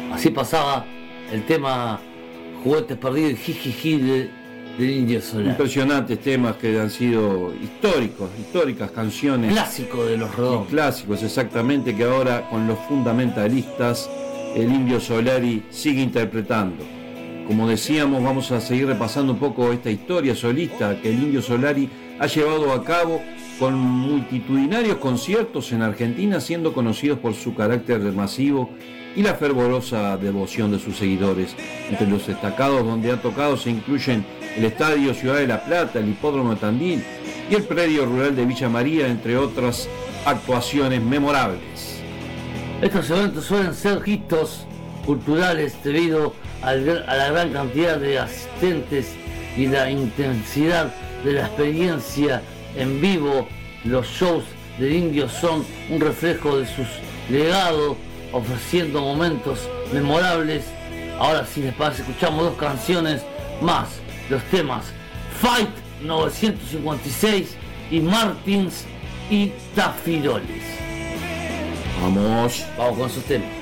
Así pasaba el tema Juguetes Perdidos y Jijiji del Indio Solari. Impresionantes temas que han sido históricas canciones. Clásico de los Redondos. Clásicos, exactamente, que ahora con los fundamentalistas el Indio Solari sigue interpretando. Como decíamos, vamos a seguir repasando un poco esta historia solista que el Indio Solari ha llevado a cabo con multitudinarios conciertos en Argentina, siendo conocidos por su carácter masivo y la fervorosa devoción de sus seguidores. Entre los destacados donde ha tocado se incluyen el Estadio Ciudad de la Plata, el Hipódromo de Tandil y el Predio Rural de Villa María, entre otras actuaciones memorables. Estos eventos suelen ser hitos culturales debido a la gran cantidad de asistentes y la intensidad de la experiencia en vivo. Los shows del Indio son un reflejo de sus legados, ofreciendo momentos memorables. Ahora, si les parece, escuchamos dos canciones más, los temas Fight 956 y Martins y Tafiroles. Vamos Vamos con esos temas.